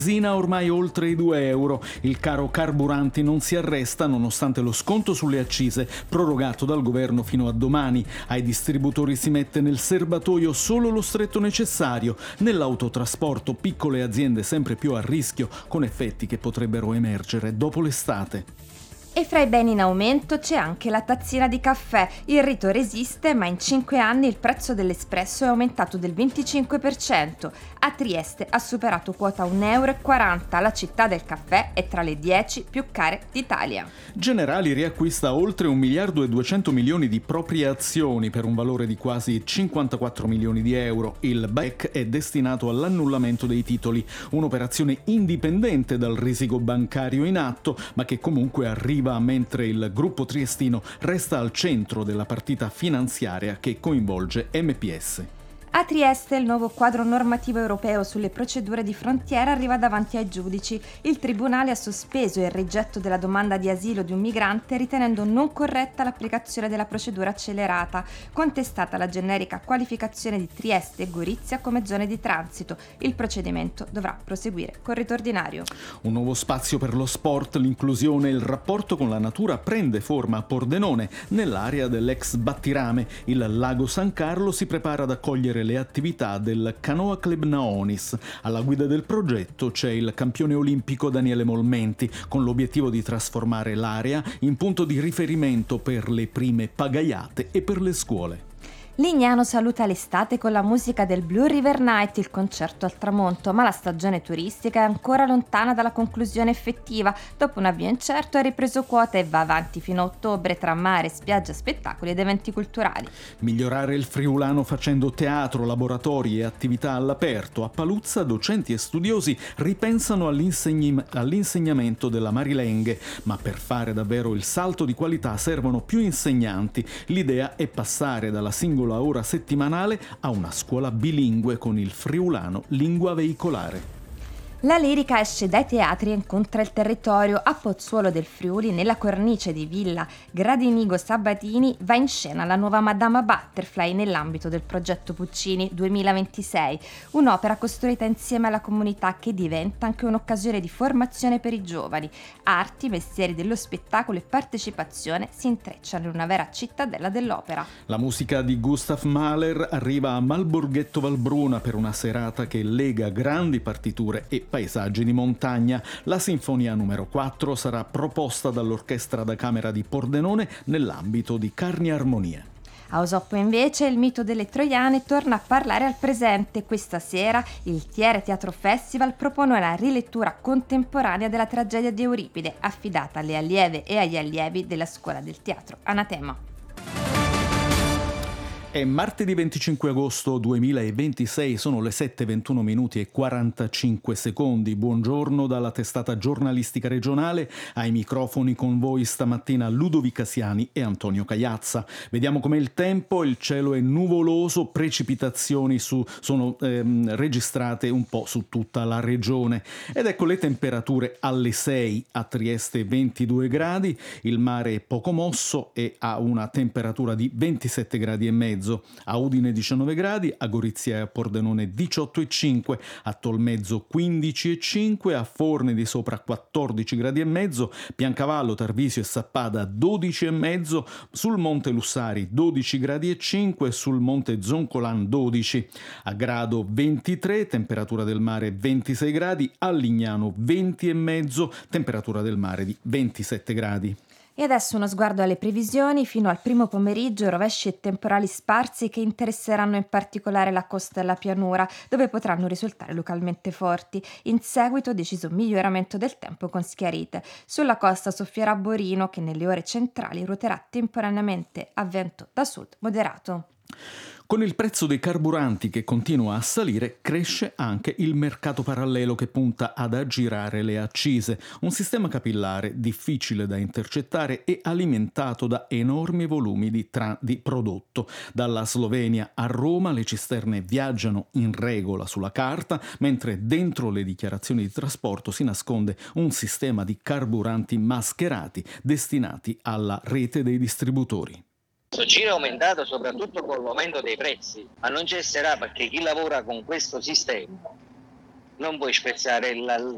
Benzina ormai oltre i 2 euro. Il caro carburanti non si arresta nonostante lo sconto sulle accise prorogato dal governo fino a domani. Ai distributori si mette nel serbatoio solo lo stretto necessario. Nell'autotrasporto piccole aziende sempre più a rischio, con effetti che potrebbero emergere dopo l'estate. E fra i beni in aumento c'è anche la tazzina di caffè. Il rito resiste, ma in 5 anni il prezzo dell'espresso è aumentato del 25%. A Trieste ha superato quota 1,40 €. La città del caffè è tra le 10 più care d'Italia. Generali riacquista oltre 1,2 miliardi di proprie azioni per un valore di quasi 54 milioni di euro. Il BEC è destinato all'annullamento dei titoli, un'operazione indipendente dal risico bancario in atto, ma che comunque arriva mentre il gruppo triestino resta al centro della partita finanziaria che coinvolge MPS. A Trieste il nuovo quadro normativo europeo sulle procedure di frontiera arriva davanti ai giudici. Il tribunale ha sospeso il rigetto della domanda di asilo di un migrante ritenendo non corretta l'applicazione della procedura accelerata, contestata la generica qualificazione di Trieste e Gorizia come zone di transito. Il procedimento dovrà proseguire con rito ordinario. Un nuovo spazio per lo sport, l'inclusione e il rapporto con la natura prende forma a Pordenone, nell'area dell'ex Battirame. Il lago San Carlo si prepara ad accogliere le attività del Canoa Club Naonis. Alla guida del progetto c'è il campione olimpico Daniele Molmenti, con l'obiettivo di trasformare l'area in punto di riferimento per le prime pagaiate e per le scuole. Lignano saluta l'estate con la musica del Blue River Night, il concerto al tramonto, ma la stagione turistica è ancora lontana dalla conclusione effettiva. Dopo un avvio incerto ha ripreso quota e va avanti fino a ottobre tra mare, spiaggia, spettacoli ed eventi culturali. Migliorare il friulano facendo teatro, laboratori e attività all'aperto. A Paluzza docenti e studiosi ripensano all'insegnamento della Marilenghe, ma per fare davvero il salto di qualità servono più insegnanti. L'idea è passare dalla singola ora settimanale a una scuola bilingue con il friulano lingua veicolare. La lirica esce dai teatri e incontra il territorio. A Pozzuolo del Friuli, nella cornice di Villa Gradinigo Sabatini, va in scena la nuova Madama Butterfly nell'ambito del progetto Puccini 2026, un'opera costruita insieme alla comunità che diventa anche un'occasione di formazione per i giovani. Arti, mestieri dello spettacolo e partecipazione si intrecciano in una vera cittadella dell'opera. La musica di Gustav Mahler arriva a Malborghetto Valbruna per una serata che lega grandi partiture e paesaggi di montagna. La sinfonia numero 4 sarà proposta dall'Orchestra da Camera di Pordenone nell'ambito di Carni Armonia. A Osoppo invece il mito delle Troiane torna a parlare al presente. Questa sera il Tiere Teatro Festival propone una rilettura contemporanea della tragedia di Euripide, affidata alle allieve e agli allievi della Scuola del Teatro Anatema. È martedì 25 agosto 2026, sono le 7:21 minuti e 45 secondi. Buongiorno dalla testata giornalistica regionale, ai microfoni con voi stamattina Ludovica Siani e Antonio Cagliazza. Vediamo com'è il tempo, il cielo è nuvoloso, precipitazioni sono registrate un po' su tutta la regione. Ed ecco le temperature alle 6 a Trieste 22 gradi, il mare è poco mosso e ha una temperatura di 27 gradi e mezzo. A Udine 19 gradi, a Gorizia e a Pordenone 18,5, a Tolmezzo 15,5, a Forni di Sopra 14 gradi e mezzo, Piancavallo, Tarvisio e Sappada 12,5, sul Monte Lussari 12 gradi e 5, sul Monte Zoncolan 12, a Grado 23, temperatura del mare 26 gradi, a Lignano 20,5, temperatura del mare di 27 gradi. E adesso uno sguardo alle previsioni. Fino al primo pomeriggio rovesci e temporali sparsi che interesseranno in particolare la costa e la pianura, dove potranno risultare localmente forti. In seguito deciso miglioramento del tempo con schiarite. Sulla costa soffierà Borino che nelle ore centrali ruoterà temporaneamente a vento da sud moderato. Con il prezzo dei carburanti che continua a salire, cresce anche il mercato parallelo che punta ad aggirare le accise, un sistema capillare difficile da intercettare e alimentato da enormi volumi di prodotto. Dalla Slovenia a Roma le cisterne viaggiano in regola sulla carta, mentre dentro le dichiarazioni di trasporto si nasconde un sistema di carburanti mascherati destinati alla rete dei distributori. Questo giro è aumentato soprattutto con l'aumento dei prezzi, ma non cesserà perché chi lavora con questo sistema non puoi spezzare